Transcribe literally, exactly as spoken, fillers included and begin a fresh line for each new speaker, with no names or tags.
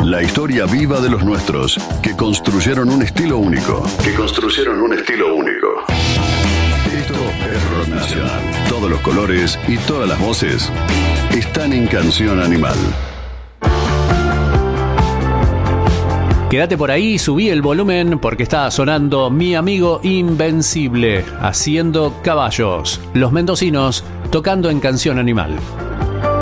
La historia viva de los nuestros, que construyeron un estilo único. Que construyeron un estilo único. Esto es Rock Nacional. Todos los colores y todas las voces están en Canción Animal.
Quédate por ahí, subí el volumen porque está sonando Mi Amigo Invencible, haciendo caballos. Los mendocinos tocando en Canción Animal.